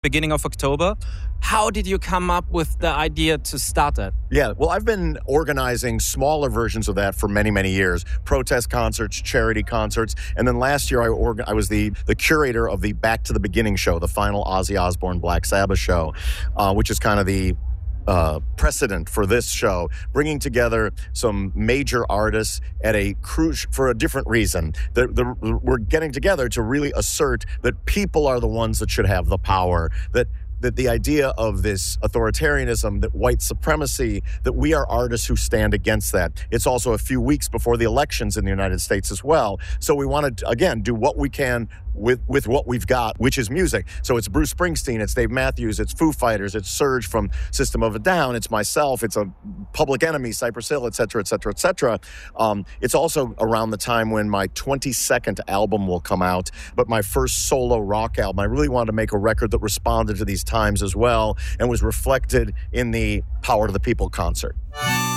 beginning of October. How did you come up with the idea to start that? Yeah, well, I've been organizing smaller versions of that for many, many years. Protest concerts, charity concerts. And then last year, I was the curator of the Back to the Beginning show, the final Ozzy Osbourne Black Sabbath show, which is kind of the precedent for this show, bringing together some major artists at for a different reason. We're getting together to really assert that people are the ones that should have the power, that the idea of this authoritarianism, that white supremacy, that we are artists who stand against that. It's also a few weeks before the elections in the United States as well. So we want to, again, do what we can with what we've got, which is music. So it's Bruce Springsteen, it's Dave Matthews, it's Foo Fighters, it's Serge from System of a Down, it's myself, it's a Public Enemy, Cypress Hill, et cetera, et cetera, et cetera. It's also around the time when my 22nd album will come out, but my first solo rock album. I really wanted to make a record that responded to these times as well and was reflected in the Power to the People concert.